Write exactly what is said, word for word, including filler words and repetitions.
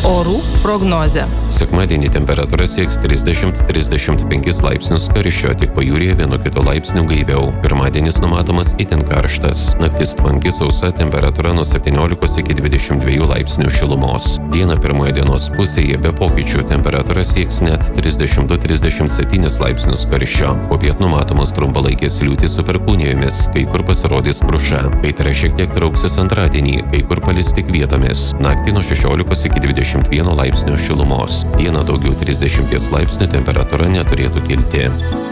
Orų prognozė. Sekmadienį temperatūra sieks trisdešimt trisdešimt penkis laipsnius, karščio tik pajūryje vienu kitu laipsniu gaiviau. Pirmadienis numatomas itin karštas. Naktis tvanki, sausa, temperatūra nuo septyniolikos iki dvidešimt dviejų laipsnių šilumos. Dieną pirmoje dienos pusėje be pokyčių temperatūra sieks net trisdešimt du trisdešimt septynis laipsnius karščio. Popiet numatomas trumpalaikės liūtys su perkūnijomis, kai kur pasirodys kruša. Kaitra šiek tiek trauksis antradienį, kai kur palis tik vietomis. Naktį nuo šešiolikos iki dvidešimt vieno laipsnio šilumos. Dieną daugiau trisdešimties laipsnių temperatūra neturėtų kilti.